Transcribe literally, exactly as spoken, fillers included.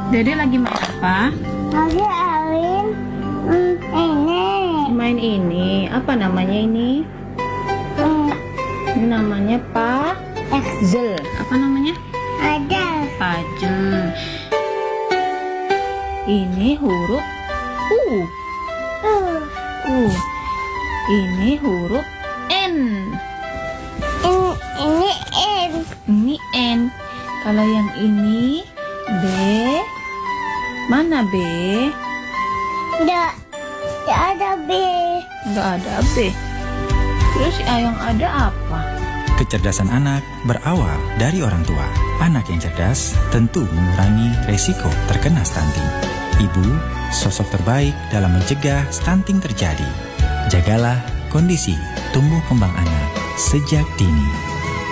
Dede lagi main apa? Lagi Alin hmm, ini. Main ini. Apa namanya ini? Hmm, Ini namanya puzzle. Apa namanya? ada. Puzzle. Ini huruf U. Uh, U. Ini huruf N. ini ini N. Ini N. Kalau yang ini B. Mana B? Tidak, tidak ada B. Nggak ada B. Terus yang ada apa? Kecerdasan anak berawal dari orang tua. Anak yang cerdas tentu mengurangi resiko terkena stunting. Ibu, sosok terbaik dalam mencegah stunting terjadi. Jagalah kondisi tumbuh kembang anak sejak dini.